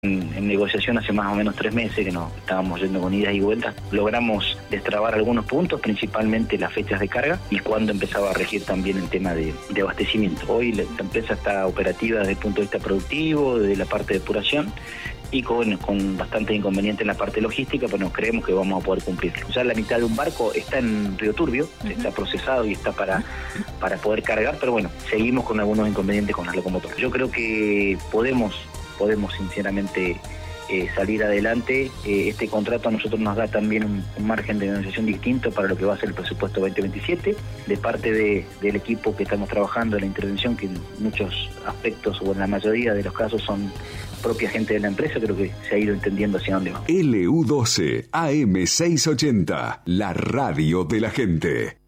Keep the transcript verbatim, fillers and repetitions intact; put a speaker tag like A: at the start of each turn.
A: En, en negociación hace más o menos tres meses que nos estábamos yendo con idas y vueltas. Logramos destrabar algunos puntos, principalmente las fechas de carga y cuando empezaba a regir también el tema de, de abastecimiento. Hoy la, la empresa está operativa desde el punto de vista productivo, desde la parte de depuración y con, con bastante inconveniente en la parte logística, pero nos creemos que vamos a poder cumplirlo. Ya la mitad de un barco está en Río Turbio, uh-huh. está procesado y está para, para poder cargar, pero bueno, seguimos con algunos inconvenientes con las locomotoras. Yo creo que podemos... podemos sinceramente eh, salir adelante. Eh, este contrato a nosotros nos da también un, un margen de negociación distinto para lo que va a ser el presupuesto veinte veintisiete, de parte de, del equipo que estamos trabajando en la intervención, que en muchos aspectos o en la mayoría de los casos son propia gente de la empresa. Creo que se ha ido entendiendo hacia dónde va.
B: L U doce A M seiscientos ochenta, la radio de la gente.